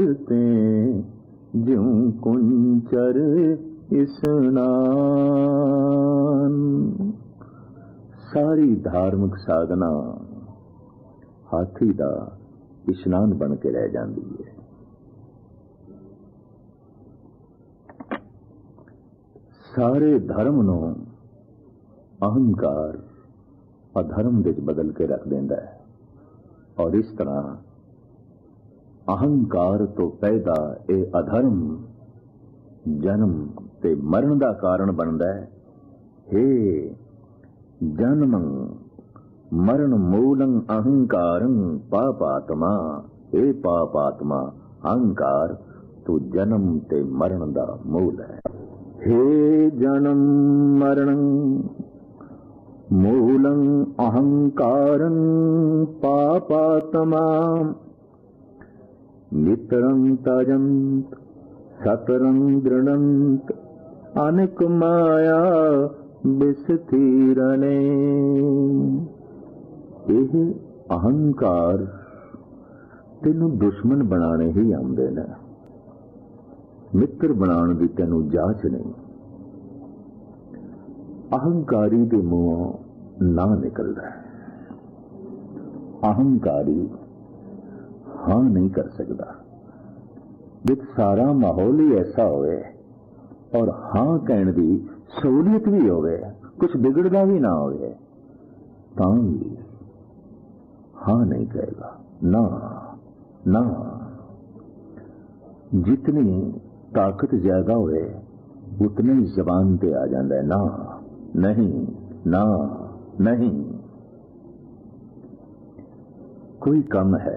ते ज्यों कुंचर इस्नान। सारी धार्मिक साधना हाथी दा इशनान बन के रह जाती है। सारे धर्म नूं अहंकार अधर्म विच बदल के रख देंदा है। और इस तरह अहंकार तो पैदा ये अधर्म जन्म ते मरण का कारण बनता है। हे जन्म मरण मूलं अहंकारं पापात्मा, हे पापात्मा अहंकार तो जन्म ते मरण का मूल है। हे जन्म मरण मूलं अहंकारं पापात्मा, मित्रं तजंत सतरं दृढ़ंत अनेक माया विस्तीरणे। यह अहंकार तेनू दुश्मन बनाने ही आंदे ने, मित्र बनाने की तेनू जाच नहीं। अहंकारी के मुंहों ना निकलता है। अहंकारी हाँ नहीं कर सकता। जब सारा माहौल ही ऐसा होए और हाँ कहने की सहूलियत भी होवे, कुछ बिगड़ता भी ना होवे, तां भी हाँ नहीं कहेगा। ना ना, जितनी ताकत ज्यादा होए उतने ही जबान पे आ जाता है ना नहीं ना नहीं। कोई कम है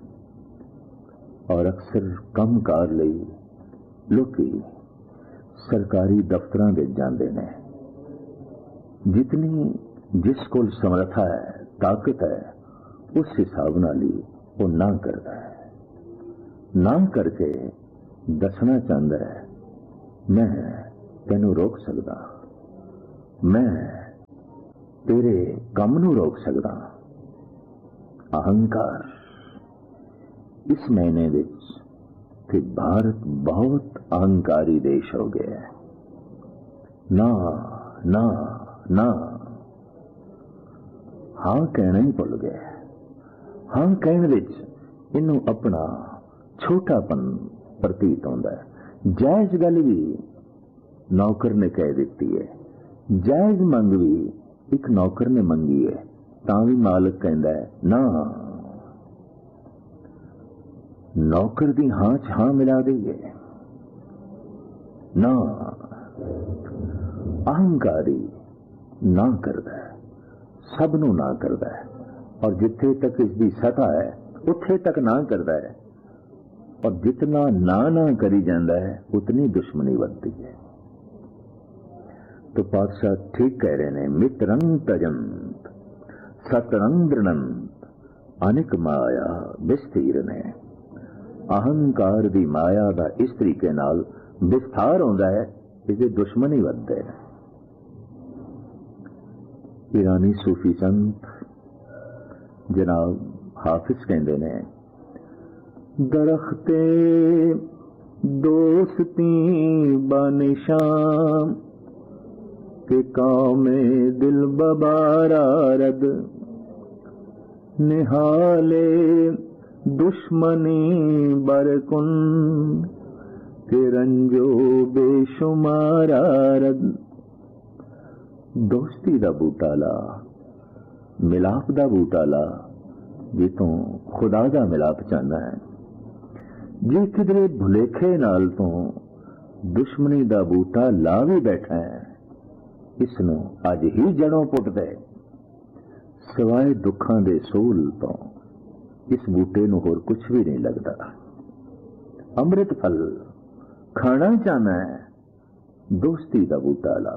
और अक्सर कम कार लई लोकी सरकारी दफ्तरां दे जांदे ने। जितनी जिस कोल समर्था है, ताकत है, उस हिसाब नाल ही वो ना करता है। ना करके दसना चाहता है मैं तेनू रोक सकदा, मैं तेरे काम नू रोक सकदा। अहंकार इस महीने विच कि भारत बहुत अहंकारी देश हो गया है। ना ना ना, हाँ कहना ही भुल गया। हाँ कहने विच इनू अपना छोटापन प्रतीत होता है। जायज गल भी नौकर ने कह दी है, जायज मंग भी एक नौकर ने मंगी है, तां भी मालिक कहता है ना। नौकर दी हाँ च हाँ मिला दी है ना। अहंकारी ना करता है, सब नू ना करता है, और जिथे तक इसकी सता है उथे तक ना करता है। और जितना ना ना करी जाता है उतनी दुश्मनी बढ़ती है। तो पातशाह ठीक कह रहे ने, मित्रं तजंत सतरं दृढ़ंत अनेक माया विस्तीरणे। अहंकार दी माया का इस तरीके नाल विस्तार होता है, इसे दुश्मन ही बढ़ते हैं। ईरानी सूफी संत जनाब हाफिज कहते ने, दरख्ते दोस्ती बनिशाम के कामे दिल बबारा रद, निहाले दुश्मनी बरकुन के रंजो बेशुमारा रद। दोस्ती दा बूटा ला, मिलाप दा बूटा ला, जितों खुदा दा मिलाप चाहना है। जे किधरे भुलेखे नाल तो दुश्मनी दा बूटा ला भी बैठा है, इसनों अज ही जड़ों पुट दे। सिवाय दुखां दे सोल तो इस बूटे नूं होर कुछ भी नहीं लगता। अमृत फल खाना चाहना है, दोस्ती दा बूटा ला।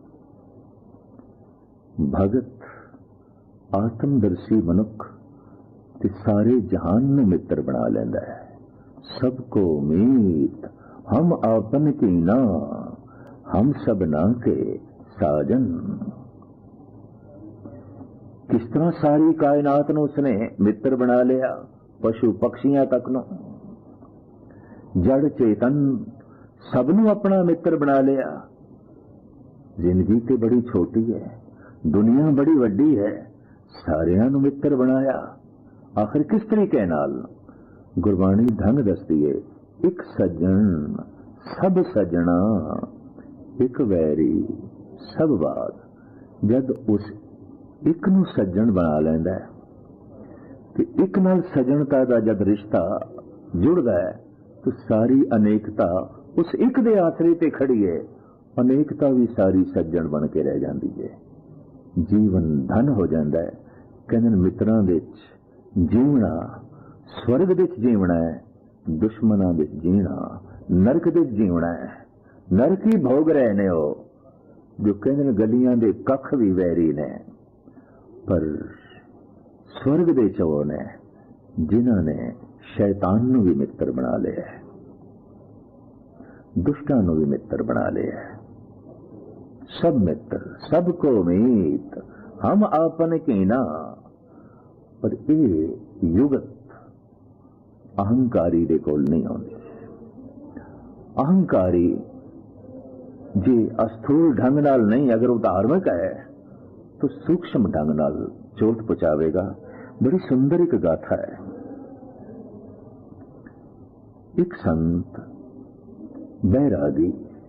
भगत आत्मदर्शी मनुख ते सारे जहान नूं मित्र बना लेंदा है। सबको मीत हम आपन की ना, हम सब ना के साजन। किस तरह सारी कायनात नूं उसने मित्र बना लिया, पशु पक्षियां तक नूं। जड़ चेतन सबनों अपना मित्र बना लिया। जिंदगी तो बड़ी छोटी है, दुनिया बड़ी वड्डी है, सारियां नूं मित्र बनाया। आखिर किस तरीके नाल? गुरबाणी ढंग दसदी है, एक सज्जन सब सज्जना, एक वैरी सब बात। जद उस एक नूं सज्जन बना लैंदा है ते एक नाल सज्जनता दा जद रिश्ता जुड़दा है तो सारी अनेकता उस एक दे आसरे ते खड़ी है। अनेकता भी सारी सज्जन बन के रह जाती है। जीवन धन हो जाता है। कहने मित्रां विच जीवना, स्वर्ग विच जीवना है, दुश्मनां विच जीना नरक विच जीवना है। नरक ही भोग रहे ने हो जो कहते गलियां दे कख भी वैरी ने, पर स्वर्ग दे चो ने जिन्हां ने शैतान नूं भी मित्र बना लिया है, दुष्टां नूं भी मित्र बना लिया है। सब मित्र सबको मीत, हम आपन कीना। पर ये युगत अहंकारी दे कोल नहीं आउंदी। अहंकारी जे अस्थूल ढंग नाल नहीं, अगर वो धार्मिक है तो सूक्ष्म ढंग नाल चोट पहुंचावेगा। बड़ी सुंदर एक गाथा है। एक संत बैरागी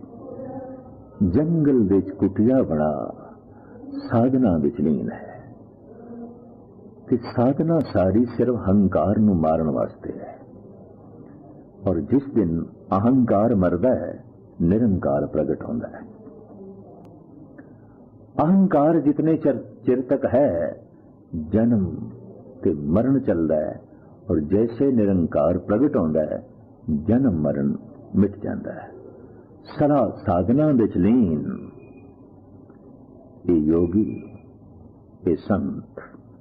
जंगल विच कुटिया बना साधना विच लीन है कि साधना सारी सिर्फ अहंकार नूं मारन वास्ते है। और जिस दिन अहंकार मरदा है निरंकार प्रगट होता है। अहंकार जितने चिर तक है जन्म ते मरण चलता है, और जैसे निरंकार प्रगट होता है जन्म मरण मिट जाता है। सदा साधना विच लीन ये योगी, ये संत।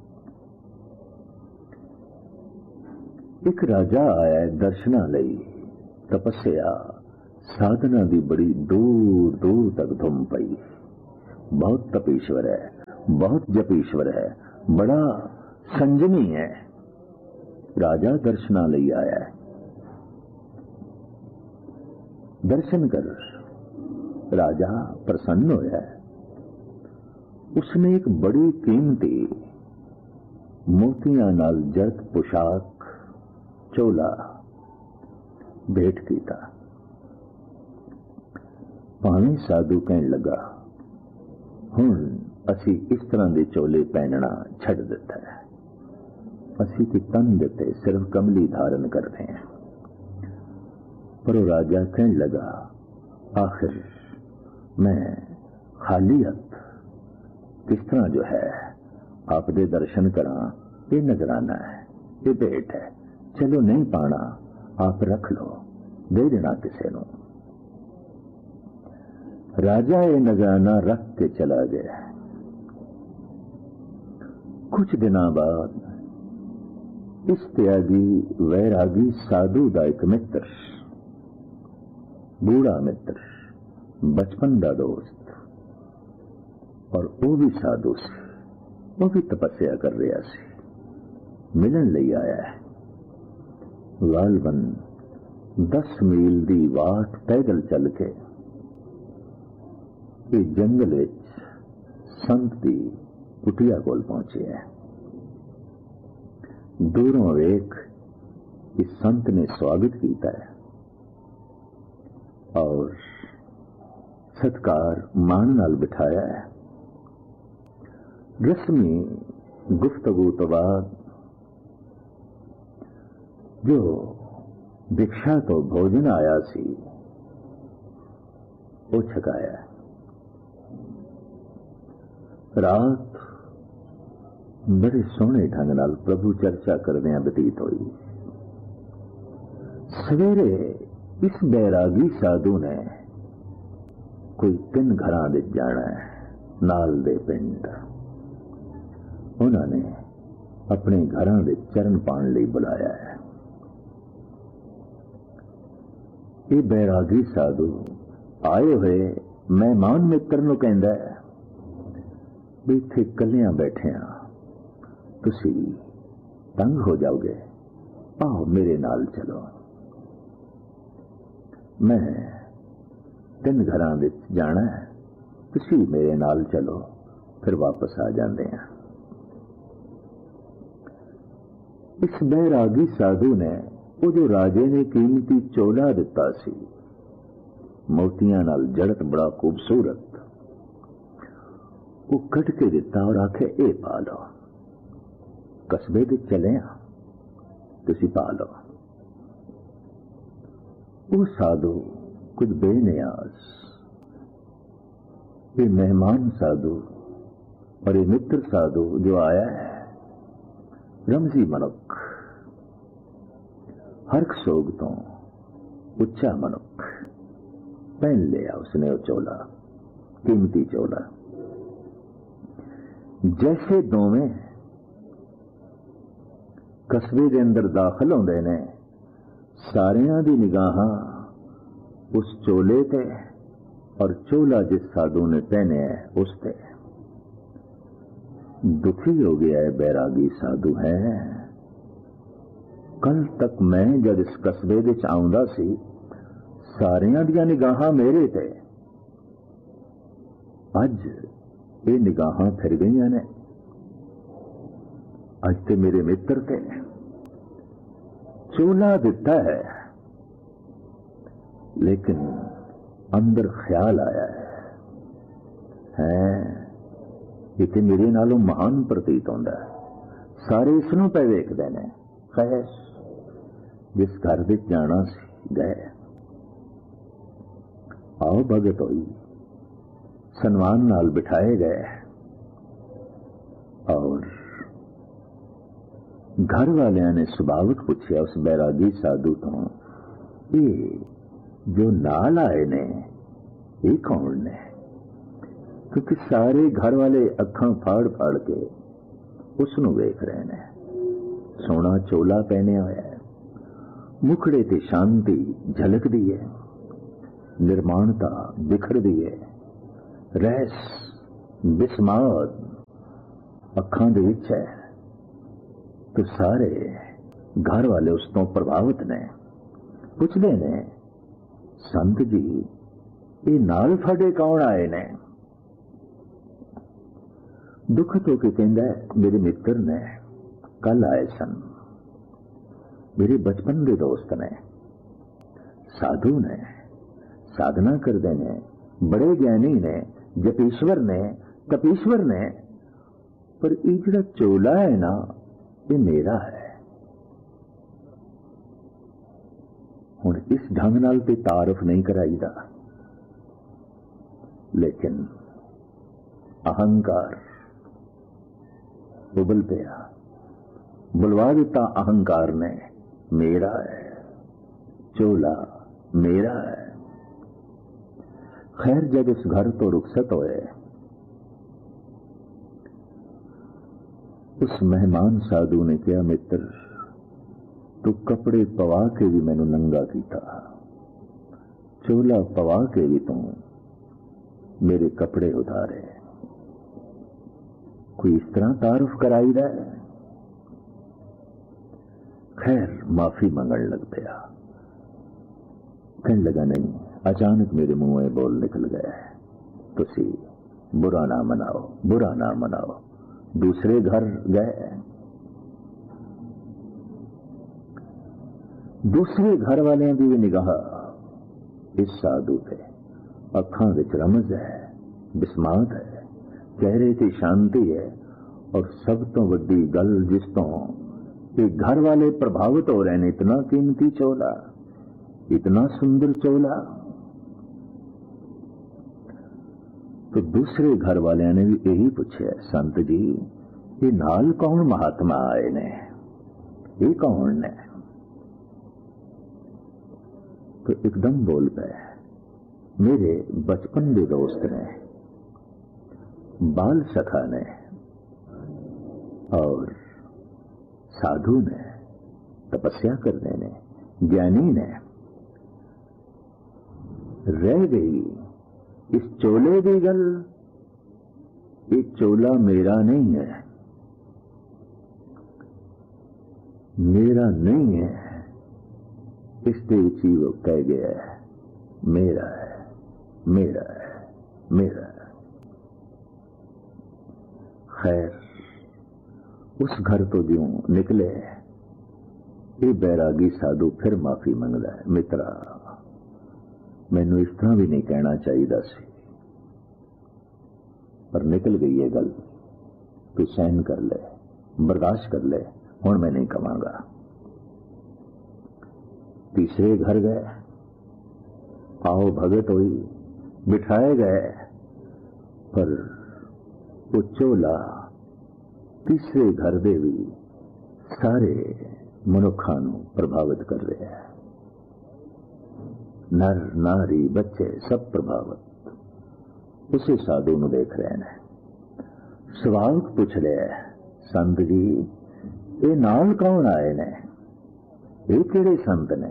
एक राजा आया दर्शना लई, तपस्या साधना की बड़ी दूर दूर तक धुम पई। बहुत तपीश्वर है, बहुत जपीश्वर है, बड़ा संजमी है। राजा दर्शना लई आया है, दर्शन कर। राजा प्रसन्न होया है। उसने एक बड़ी कीमती मोतियां नाल जड़त पोशाक चोला भेंट कीता। पानी साधु कहन लगा, हुण असी इस तरह के चोले पहनना छड़ दिता है। असी तो तन दिते सिर्फ कमली धारण करते हैं। पर वो राजा कहन लगा, आखिर मैं खाली हथ किस तरह जो है आपदे दर्शन करा, ये नजराना है, ये भेंट है। चलो नहीं पाना आप रख लो, दे देना किसी को। राजा ये नजराना रख के चला गया। कुछ दिनों बाद इस त्यागी वैरागी साधु का एक मित्र, बूढ़ा मित्र, बचपन का दोस्त, और वो भी साधु से, वो भी तपस्या कर रहा सी, मिलन लई आया है। गालबन 10 मील की वाट पैदल चल के ये जंगल विच संत की कुटिया कोल पहुंचे है। दूरों वेख इस संत ने स्वागत किया है और सत्कार मान नाल बिठाया है। रस्मी गुफ्तगू तो बाद जो भिक्षा तो भोजन आया सी वो छकाया। रात बड़े सोहने ढंग नाल प्रभु चर्चा करदे बतीत हुई। सवेरे इस बैरागी साधु ने कोई 3 घरां विच जाना है, नाल दे पिंड। उन्होंने अपने घरां विच चरण पाण लई बुलाया है। ये बैरागी साधु आए हुए मेहमान मित्र नूं कहंदा है भी इत्थे कलियां बैठे आ, तुसी तंग हो जाओगे, आओ मेरे नाल चलो। मैं 3 घरां विच जाना है, तुसीं मेरे नाल चलो, फिर वापस आ जाते हैं। इस बैरागी साधु ने वो जो राजे ने कीमती चोला दिता सी, मोतियां नाल जड़त बड़ा खूबसूरत, वो कट के दिता और आखे ए पा लो, कस्बे दे चले तुसी पा लो। वो साधु कुछ बेनियाज, ये मेहमान साधु और ये मित्र साधु जो आया है, रमजी मनुख, हर सोग तो उच्चा मनुख, पहन लिया उसने वो चोला, कीमती चोला। जैसे दोवें कस्बे के अंदर दाखिल होंदे ने, सारियां दी निगाहां उस चोले ते और चोला जिस साधु ने पहने है उस ते। दुखी हो गया है बैरागी साधु है। कल तक मैं जब इस कस्बे विच आउंदा सी, सारियां दियां निगाहां मेरे ते, अज ये निगाहां फिर गईयां ने, अज ते मेरे मित्र ते चोला दिता है, लेकिन अंदर ख्याल आया है ये तो मेरे नालों महान प्रतीत होंदा है। सारे इसनों पे वेखदे ने। खैर जिस घर विच जाना सी गए, आओ भगत होई, सन्मान नाल बिठाए गए और घर वालियां ने सुभाविक पूछया उस बैरागी साधु तो, ये जो नाल आए ने ये कौन ने? क्योंकि सारे घर वाले अखां फाड़ फाड़ के उसनू वेख रहे ने। सोना चोला पहने होया है, मुखड़े ते शांति झलकदी है, निर्माणता बिखरदी है, रहस बिस्माद अखां दे विच है। तो सारे घर वाले उस तो प्रभावित ने, पुछदे ने, संत जी ये नाल फाड़े कौन आए ने? दुख तो के कहंदा मेरे मित्र ने कल आए सन, मेरे बचपन के दोस्त ने, साधु ने, साधना करते ने, बड़े ज्ञानी ने, जपीश्वर ने, तपीश्वर ने, पर ये जो चोला है ना ये मेरा है। हुण इस ढंग नाल ते तारफ नहीं कराईदा, लेकिन अहंकार उबल पिया, बुलवा दिता अहंकार ने, मेरा है चोला, मेरा है। खैर जब इस घर तो रुखसत होए, उस मेहमान साधु ने कहा, मित्र तू कपड़े पवा के भी मैनू नंगा कीता, चोला पवा के भी तू मेरे कपड़े उतारे, कोई इस तरह तारुफ कराई दा है? खैर माफी मंगण लग पिया। कहने लगा नहीं, अचानक मेरे मुंह में बोल निकल गया है, तुसी बुरा ना मनाओ, बुरा ना मनाओ। दूसरे घर गए, दूसरे घर वाले की भी निगाह इस साधु पे, अखां विच रमज है, बिस्मात है, चेहरे की शांति है, और सब तो वड्डी गल जिस तो ये घर वाले प्रभावित हो रहे हैं, इतना कीमती चोला, इतना सुंदर चोला। तो दूसरे घर वाले ने भी यही पूछा, संत जी ये नाल कौन महात्मा आए ने, ये कौन ने? तो एकदम बोल पे, मेरे बचपन के दोस्त ने, बाल सखा ने और साधु ने, तपस्या करने ने, ज्ञानी ने। रह गई इस चोले की गल, ये चोला मेरा नहीं है, मेरा नहीं है, इसके विच ही वो कह गया है, मेरा है, मेरा है, मेरा है। खैर उस घर तो ज्यों निकले, ये बैरागी साधु फिर माफी मंगदा है, मित्रा मैनू इस तरह भी नहीं कहना चाहिए सी, पर निकल गई है गल, तू सहन कर ले, बर्दाश्त कर ले, हुण मैं नहीं कवांगा। तीसरे घर गए, आओ भगत हुई, बिठाए गए, पर वो चोला तीसरे घर दे भी सारे मनुखा नू प्रभावित कर रहे हैं। नर नारी बच्चे सब प्रभावित उसे साधु नू देख रहे हैं। सवाल पूछ रहे, संत जी ये नाल कौन आए ने, ये किहड़े संत ने?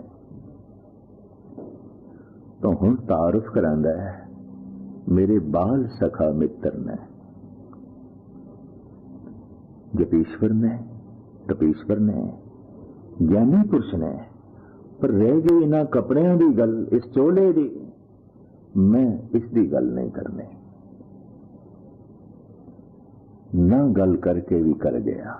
तो हुण तारुफ करांदा है, मेरे बाल सखा मित्र ने, जपीश्वर ने, तपीश्वर ने, ज्ञानी पुरुष ने, पर रह गई इन्हां कपड़ियां दी गल, इस चोले दी, मैं इसकी गल नहीं करनी। ना गल करके भी कर गया।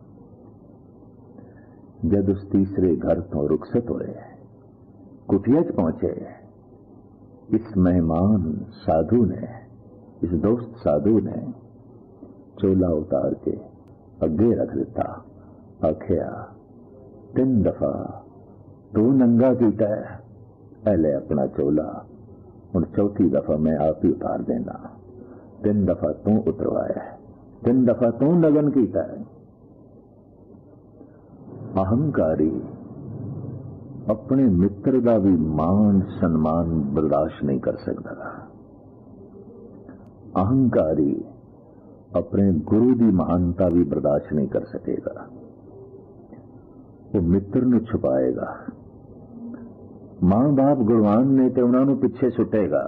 जब उस तीसरे घर तो रुखसत होए, कुटिया च पहुंचे, इस मेहमान साधु ने, इस दोस्त साधु ने चोला उतार के अगे रख दिता। आखिया 3 दफा तू नंगा कीता है, पहले अपना चोला, हुण चौथी दफा मैं आप ही उतार देना। 3 दफा तू उतरवाया, 3 दफा तू नगन कीता है। अहंकारी अपने मित्र का भी मान सम्मान बर्दाश्त नहीं कर सकता। अहंकारी अपने गुरु की महानता भी बर्दाश्त नहीं कर सकेगा। वो मित्र नू छुपाएगा। मां बाप गुणवान ने तो उन्होंने पिछे सुटेगा।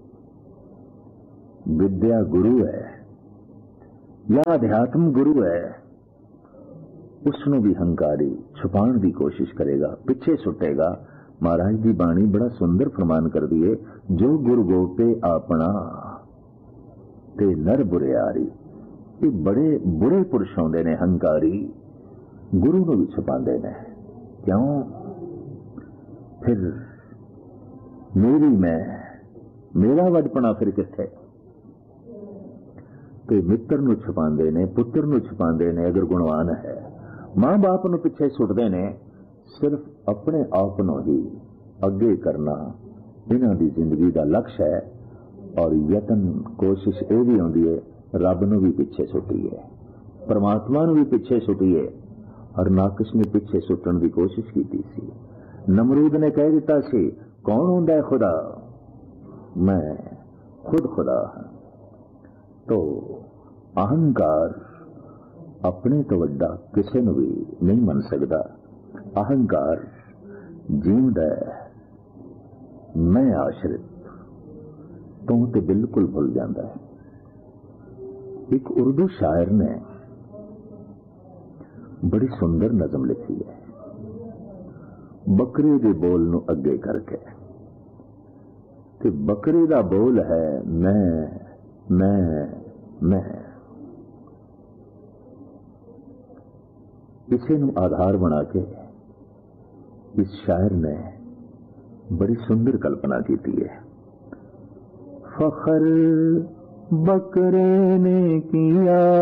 विद्या गुरु है या अध्यात्म गुरु है, उसनों भी हंकारी छुपाने की कोशिश करेगा, पिछे सुटेगा। महाराज की बाणी बड़ा सुंदर फरमान कर दिए, जो गुरु गोपे अपना ते नर बुरियारी। ये बड़े बुरे पुरुष होंदे ने हंकारी, गुरु को भी छुपाते ने। क्यों? फिर मेरी मैं, मेरा वडपना फिर किथे? तो मित्र नू छुपाते ने, पुत्र नू छुपाते ने अगर गुणवान है। मां बाप नू पिछे सुटते ने, सिर्फ अपने आप नू ही अगे करना इन्हां दी जिंदगी का लक्ष्य है। और यतन कोशिश ये भी होंदी है, रब नू भी पिछे सुटीए, परमात्मा नू भी पिछे सुटीए। और नाकश ने पिछे सुटन की कोशिश की सी। नमरूद ने कह दिता सी, कौन होंदा है खुदा? मैं खुद खुदा हां। तो अहंकार अपने तो वड्डा किसी नू भी नहीं मन सकता। अहंकार जीवदा है, मैं आश्रित तू तो बिल्कुल भूल जाता है। एक उर्दू शायर ने बड़ी सुंदर नज़म लिखी है, बकरी के बोल नू अगे करके। ते बकरी का बोल है मैं। इसे नू आधार बना के इस शायर ने बड़ी सुंदर कल्पना की है। फखर बकरे ने किया